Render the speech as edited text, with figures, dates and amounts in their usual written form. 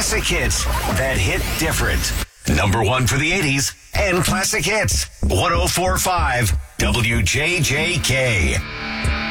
Classic hits that hit different. Number one for the 80s and classic hits. 104.5 WJJK.